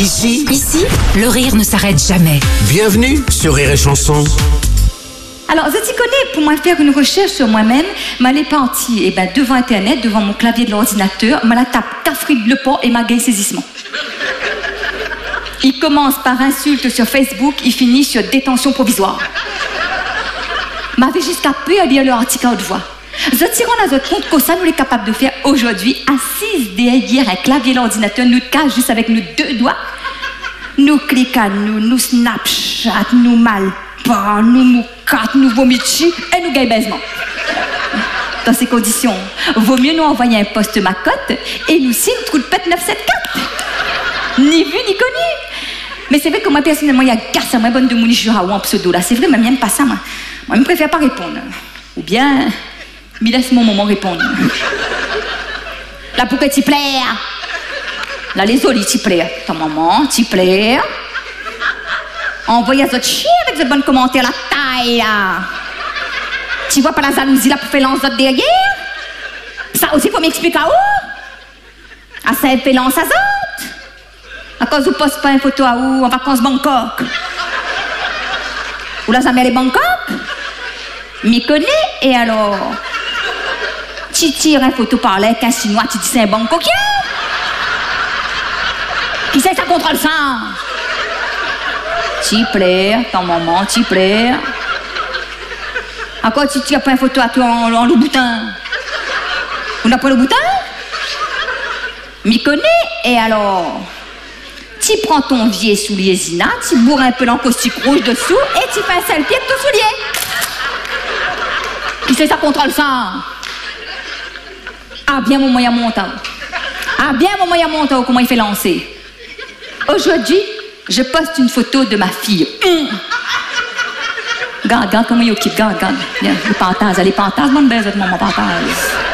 Ici, le rire ne s'arrête jamais. Bienvenue sur Rire et Chanson. Alors, je t'y connais, pour moi faire une recherche sur moi-même, m'allais partir devant Internet, devant mon clavier de l'ordinateur, m'a la tape Cafrid Le Port et m'a gagné saisissement. Il commence par insulte sur Facebook, il finit sur détention provisoire. M'avait jusqu'à peu à lire leur article à haute voix. Je tire en notre compte que ça nous est capable de faire aujourd'hui, assise derrière un clavier de l'ordinateur, nous cache juste avec nos deux doigts. Nous cliquons, nous Snapchat, nous malpas, nous moucates, nous vomitons et nous gagnons baisement. Dans ces conditions, vaut mieux nous envoyer un poste macotte et nous signe trou de pète 974. Ni vu ni connu. Mais c'est vrai que moi personnellement, il y a garce à moi bonne de mon jura ou en pseudo là. C'est vrai, mais j'aime pas ça moi. Moi, je préfère pas répondre. Ou bien, je laisse mon moment répondre. Là, pourquoi t'y plaire? Là, les olis, t'y plaire. Ton maman, t'y plaire. Envoyez à votre chien avec votre bon commentaire, la taille, là. Tu vois pas la jalousie, là, pour faire lance d'autres derrière? Ça aussi, faut m'expliquer à où? À ça, fait lance à autres. À cause vous poste pas une photo à où? En vacances Bangkok. Ou là, jamais les Bangkok? M'y connais, et alors? Tu tires une photo par là, avec un chinois, tu dis c'est un Bangkokien? Qui c'est que ça contrôle ça? T'y plaire, ton maman, t'y plaire. À quoi tu tires pas une photo à toi en le boutin? On n'a pas le boutin? M'y connais, et alors? Tu prends ton vieil soulier Zina, tu bourres un peu l'encaustique rouge dessous et tu fais un selfie avec ton soulier. Qui c'est ça contrôle ça? Ah bien mon moyen montant. Ah bien mon moyen montant, comment il fait lancer? Aujourd'hui, je poste une photo de ma fille. Regarde comment il occupe, regarde. Les pantages, bonne baise de maman, pantage.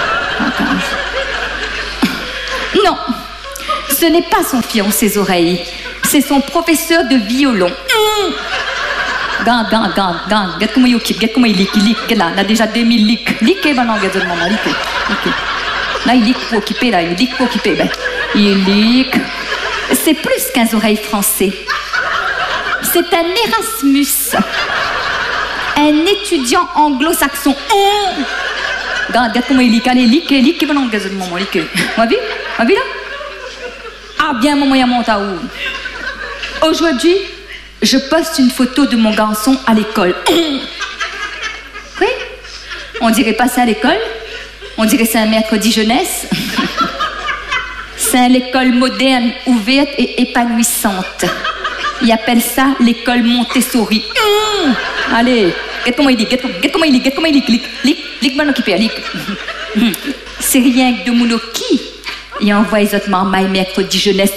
Non, ce n'est pas son fiancé aux oreilles, c'est son professeur de violon. Regarde comment il occupe, regarde comment il lick, là, il a déjà 2000 licks. Lick, ben non, regarde de maman, lick. Là, il lick pour occuper, il lick. C'est plus qu'un oreille français. C'est un Erasmus. Un étudiant anglo-saxon. Regarde comment il lick. Allez, lick, ben non, regarde de maman, lick. On va là? Ah bien, mon moyen monte à où? Aujourd'hui, je poste une photo de mon garçon à l'école. Oui? On dirait pas ça à l'école? On dirait c'est un mercredi jeunesse. C'est l'école moderne, ouverte et épanouissante. Ils appellent ça l'école Montessori. Allez, regarde comment il dit, lick, bon occupé, lick. C'est rien que de monoki. Et envoie les autres marmailles mercredi jeunesse.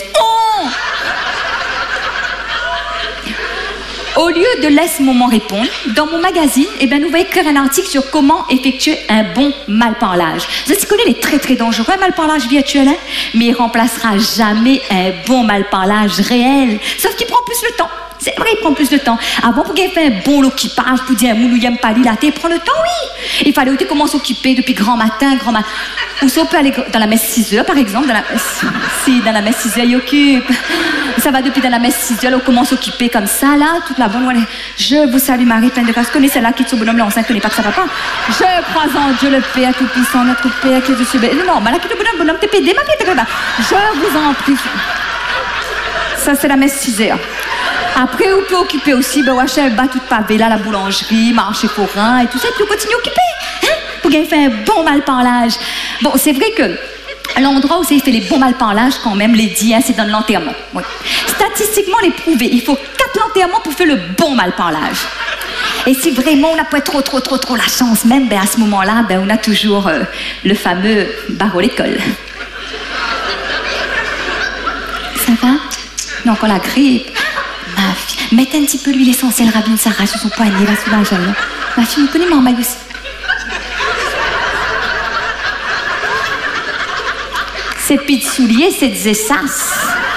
Au lieu de laisse moment répondre, dans mon magazine, nous allons écrire un article sur comment effectuer un bon malparlage. Je connais les très très dangereux malparlage virtuel, mais il remplacera jamais un bon malparlage réel. Sauf qu'il prend plus le temps. C'est vrai, il prend plus de temps. Avant, pour qu'il fasse un bon occupage, pour dire un moulou, il n'aime pas il prend le temps, oui. Il fallait aussi comment s'occuper depuis grand matin. Ou ça, on peut aller dans la messe 6 heures, par exemple. Dans la messe 6 heures, il occupe. Ça va depuis dans la messe 6 heures, on commence à s'occuper comme ça, là, toute la bonne. Ouais. Je vous salue, Marie, pleine de grâce. Connaissez celle-là qui est son bonhomme, là, on ne connaît pas que ça va pas. Je crois en Dieu le Père Tout-Puissant, notre Père, que je suis belle. Non, là, qui est le bonhomme, t'es pédé, ma fille, t'es pas. Je vous en prie. Ça, c'est la messe 6 heures. Après, on peut occuper aussi, Wachel bat toute pavé, là, la boulangerie, marché forain et tout ça, et puis on continue à occuper, hein, pour qu'il fait un bon malparlage. Bon, c'est vrai que l'endroit où ça fait les bons malparlages, quand même, les dit, hein, c'est dans l'enterrement. Oui. Statistiquement, les prouvé, il faut 4 enterrements pour faire le bon malparlage. Et si vraiment on n'a pas trop la chance, même, à ce moment-là, on a toujours le fameux barreau l'école. Ça va? Non, encore la grippe. Ma fille, mettez un petit peu l'huile essentielle Rabine Sarah sur son poignet, là, sous la jambe. Ma fille, vous connaissez maman aussi. Ces petits souliers, c'est des essasses.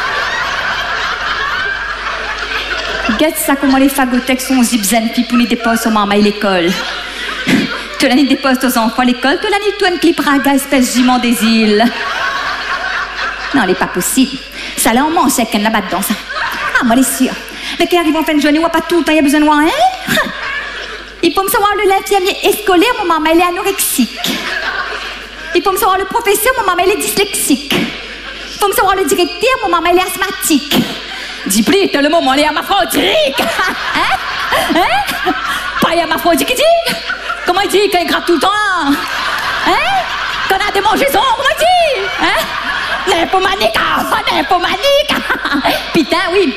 Regarde ça, comment les fagothèques sont zipzen, puis pour les déposer sur maman à l'école. Tu l'as mis dépose aux enfants à l'école, tu l'as mis toi une clip raga, espèce jument des îles. Non, elle n'est pas possible. Ça allait en manche sec, qu'elle là-bas dedans, ça. Ah, moi, les sûre. Mais qu'elle arrive en fin de journée, on pas tout le temps, il y a besoin de voir, hein? Il faut me savoir le l'infirmier scolaire, mon maman, elle est anorexique. Il faut me savoir le professeur, mon maman, elle est dyslexique. Il faut me savoir le directeur, mon maman, elle est asthmatique. Dis plus, t'as le moment, elle est hermaphrodite. Hein? Hein? Pas hermaphrodite, il dit? Comment il dit quand il gratte tout le temps? Hein? Qu'on a démangeaisons, comment il dit? Hein? Nymphomanique, nymphomanique. Putain, oui.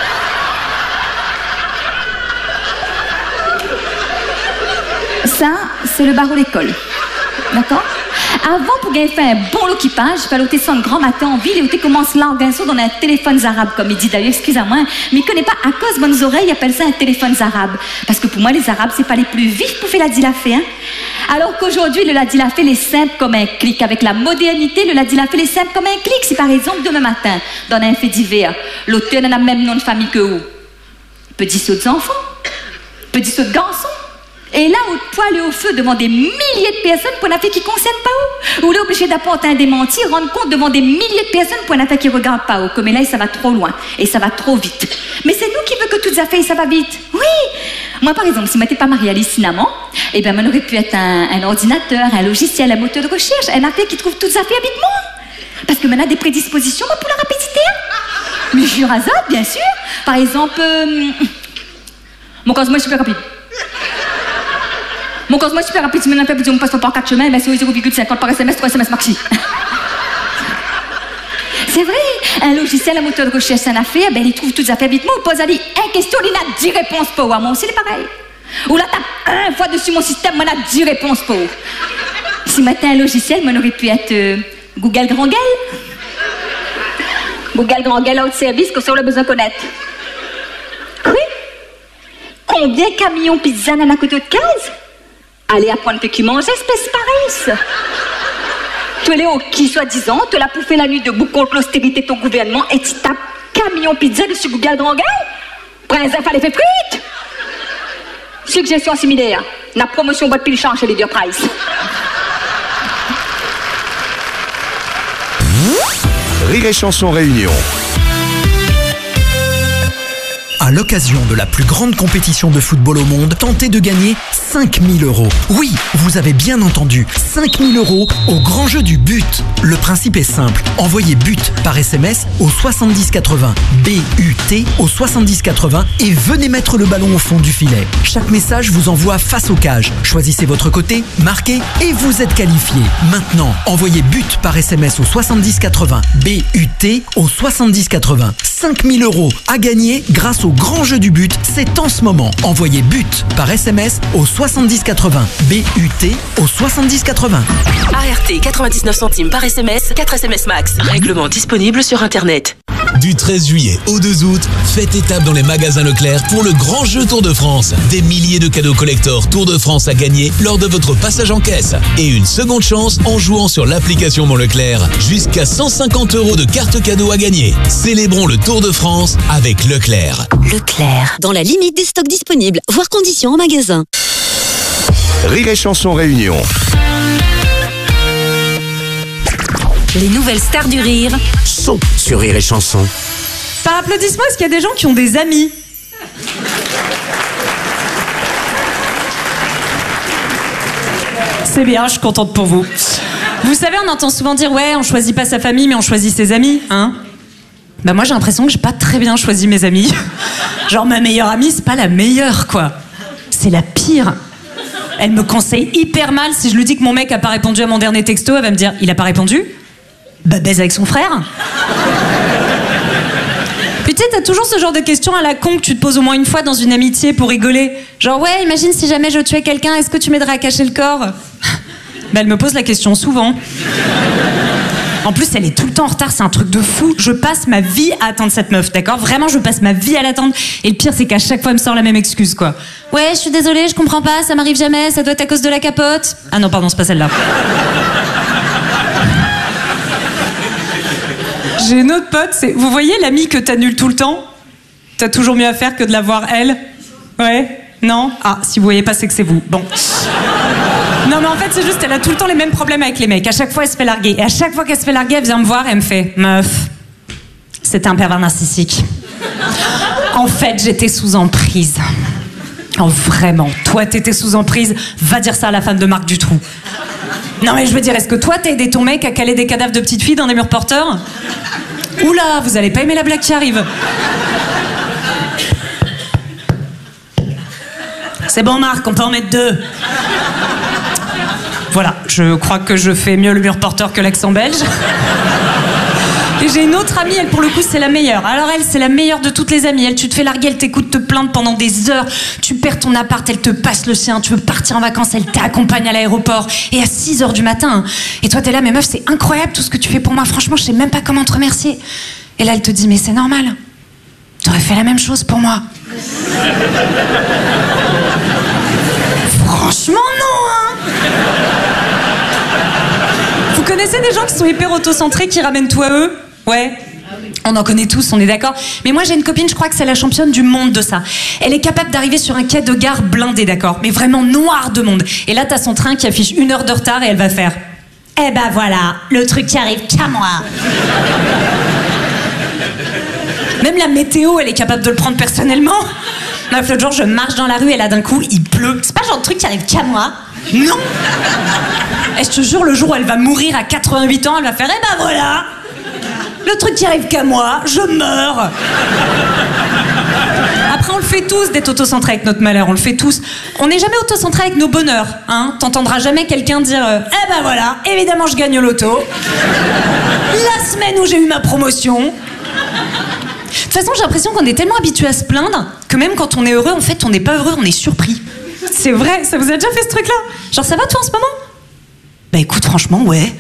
Ça, c'est le barreau d'école. D'accord? Avant, pour gagner fait un bon occupage, il fallait ça un grand matin en ville et où commence l'organisation dans un téléphone arabe, comme il dit d'ailleurs, excusez-moi, mais il ne connaît pas à cause de bonnes oreilles, il appelle ça un téléphone arabe. Parce que pour moi, les arabes, c'est pas les plus vifs pour faire la dilafé, hein. Alors qu'aujourd'hui, le ladilafé, est simple comme un clic. Avec la modernité, le ladilafé, est simple comme un clic. Si par exemple, demain matin, dans un fait divers, l'auteur n'a le même nom de famille que vous, petit saut d'enfants, petit saut de garçons. Et là, au poil et au feu, devant des milliers de personnes pour une affaire qui ne concerne pas où. Ou là, obligé d'apporter un démenti, rendre compte devant des milliers de personnes pour une affaire qui ne regarde pas où. Comme là, ça va trop loin. Et ça va trop vite. Mais c'est nous qui veut que toutes les affaires, ça va vite. Oui. Moi, par exemple, si je n'étais pas mariée à Lissinamant, eh bien, on aurait pu être un ordinateur, un logiciel, un moteur de recherche, un affaire qui trouve toutes les affaires vite moi. Parce que maintenant, des prédispositions pour la rapidité. Mais je rasade, bien sûr. Par exemple, mon cosmo est super rapide. Mon cosmo est super rapide, si maintenant on passe par 4 chemins, ben c'est 0,50 par SMS, 3 SMS maxi. C'est vrai, un logiciel, un moteur de recherche, c'est une affaire, ben il trouve toutes les affaires vite. Moi, on pose à lui une question, il a 10 réponses pour moi. Moi aussi, c'est pareil. Ou là, tape 1 fois dessus mon système, moi, on a 10 réponses pour. Si maintenant un logiciel, moi, on aurait pu être Google Grand Gueule. Google Grand Gueule, autre service que ça, on a besoin de connaître. Oui. Combien de camions pizza dans la côte de 15? Allez apprendre que tu manges, espèce pareille. Tu es au qui, soi-disant, tu l'as pouffé la nuit debout contre l'austérité de ton gouvernement et tu tapes camion pizza dessus Google Grand Gueule. Prince, fallait faire frites. Suggestion similaire. La promotion boîte pile change chez les Price. Rire et Chanson Réunion. À l'occasion de la plus grande compétition de football au monde, tentez de gagner 5 000 €. Oui, vous avez bien entendu, 5 000 € au grand jeu du but. Le principe est simple, envoyez but par SMS au 7080, BUT au 7080 et venez mettre le ballon au fond du filet. Chaque message vous envoie face aux cages. Choisissez votre côté, marquez et vous êtes qualifié. Maintenant, envoyez but par SMS au 7080, BUT au 7080. 5 000 € à gagner grâce au grand jeu du but, c'est en ce moment. Envoyez but par SMS au 7080, BUT au 7080. ART 99 centimes par SMS, 4 SMS max. Règlement disponible sur Internet. Du 13 juillet au 2 août, faites étape dans les magasins Leclerc pour le grand jeu Tour de France. Des milliers de cadeaux collector Tour de France à gagner lors de votre passage en caisse. Et une seconde chance en jouant sur l'application Mon Leclerc. Jusqu'à 150 € de cartes cadeaux à gagner. Célébrons le Tour de France avec Leclerc. Leclerc, dans la limite des stocks disponibles, voire conditions en magasin. Rire et Chanson Réunion. Les nouvelles stars du rire Sont sur Rire et Chanson. Par applaudissement, est-ce qu'il y a des gens qui ont des amis? C'est bien, je suis contente pour vous. Vous savez, on entend souvent dire « Ouais, on choisit pas sa famille, mais on choisit ses amis, hein ?» Bah moi, j'ai l'impression que j'ai pas très bien choisi mes amis. Genre, ma meilleure amie, c'est pas la meilleure, quoi. C'est la pire. Elle me conseille hyper mal. Si je lui dis que mon mec a pas répondu à mon dernier texto, elle va me dire « Il a pas répondu ?» Bah baise avec son frère. Puis tu sais, t'as toujours ce genre de questions à la con que tu te poses au moins une fois dans une amitié pour rigoler. Genre, ouais, imagine si jamais je tuais quelqu'un, est-ce que tu m'aiderais à cacher le corps? Bah elle me pose la question souvent. En plus, elle est tout le temps en retard, c'est un truc de fou. Je passe ma vie à attendre cette meuf, d'accord? Vraiment, je passe ma vie à l'attendre. Et le pire, c'est qu'à chaque fois, elle me sort la même excuse, quoi. Ouais, je suis désolée, je comprends pas, ça m'arrive jamais, ça doit être à cause de la capote. Ah non, pardon, c'est pas celle-là. J'ai une autre pote, c'est... Vous voyez l'amie que t'annules tout le temps? T'as toujours mieux à faire que de la voir, elle? Ouais? Non? Ah, si vous voyez pas, c'est que c'est vous. Bon. Non, mais en fait, c'est juste, elle a tout le temps les mêmes problèmes avec les mecs. À chaque fois, elle se fait larguer. Et à chaque fois qu'elle se fait larguer, elle vient me voir et elle me fait « Meuf, C'était un pervers narcissique. En fait, j'étais sous emprise. Oh, vraiment, toi, t'étais sous emprise. Va dire ça à la femme de Marc Dutroux. Non, mais je veux dire, est-ce que toi, t'as aidé ton mec à caler des cadavres de petites filles dans des murs porteurs? Oula, vous allez pas aimer la blague qui arrive. C'est bon, Marc, on peut en mettre 2. Voilà, je crois que je fais mieux le mur porteur que l'accent belge. Et j'ai une autre amie, elle pour le coup c'est la meilleure. Alors elle c'est la meilleure de toutes les amies. Elle, tu te fais larguer, elle t'écoute te plaindre pendant des heures. Tu perds ton appart, elle te passe le sien. Tu veux partir en vacances, elle t'accompagne à l'aéroport. Et à 6h du matin. Et toi t'es là, mais meuf c'est incroyable tout ce que tu fais pour moi. Franchement je sais même pas comment te remercier. Et là elle te dit, mais c'est normal. T'aurais fait la même chose pour moi. Franchement non hein. Vous connaissez des gens qui sont hyper autocentrés, qui ramènent tout à eux? Ouais. On en connaît tous, on est d'accord. Mais moi j'ai une copine, je crois que c'est la championne du monde de ça. Elle est capable d'arriver sur un quai de gare blindé, d'accord, mais vraiment noir de monde. Et là t'as son train qui affiche 1 heure de retard et elle va faire, eh ben voilà, le truc qui arrive qu'à moi. Même la météo, elle est capable de le prendre personnellement. L'autre jour, je marche dans la rue et là d'un coup, il pleut. C'est pas le genre de truc qui arrive qu'à moi. Non. Et je te jure, le jour où elle va mourir à 88 ans, elle va faire, eh ben voilà, le truc qui arrive qu'à moi, je meurs. Après, on le fait tous d'être autocentré avec notre malheur, on le fait tous. On n'est jamais autocentré avec nos bonheurs, hein. T'entendras jamais quelqu'un dire, eh ben voilà, évidemment je gagne au loto. La semaine où j'ai eu ma promotion. De toute façon, j'ai l'impression qu'on est tellement habitué à se plaindre que même quand on est heureux, en fait, on n'est pas heureux, on est surpris. C'est vrai, ça vous a déjà fait ce truc-là? Genre, ça va toi en ce moment? Bah écoute, franchement, ouais.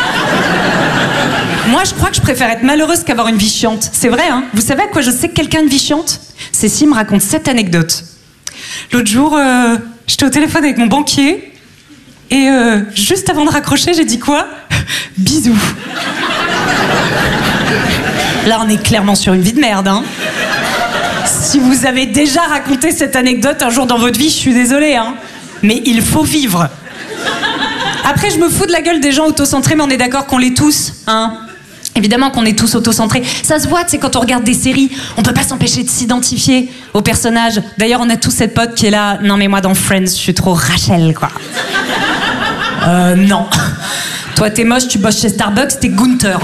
Moi, je crois que je préfère être malheureuse qu'avoir une vie chiante. C'est vrai, hein? Vous savez à quoi je sais que quelqu'un a une vie chiante? C'est s'il me raconte cette anecdote. L'autre jour, j'étais au téléphone avec mon banquier et juste avant de raccrocher, j'ai dit quoi? Bisous. Là, on est clairement sur une vie de merde, hein. Si vous avez déjà raconté cette anecdote un jour dans votre vie, je suis désolée, hein. Mais il faut vivre. Après, je me fous de la gueule des gens autocentrés, mais on est d'accord qu'on l'est tous, hein. Évidemment qu'on est tous autocentrés. Ça se voit, tu sais, quand on regarde des séries, on peut pas s'empêcher de s'identifier aux personnages. D'ailleurs, on a tous cette pote qui est là, non mais moi dans Friends, je suis trop Rachel, quoi. Non. Toi, t'es moche, tu bosses chez Starbucks, t'es Gunther.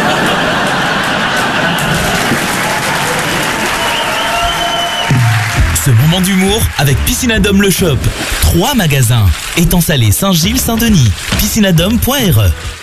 Ce moment d'humour avec Piscinadome le Shop. 3 magasins. Étang Salé, Saint-Gilles, Saint-Denis. Piscinadome.re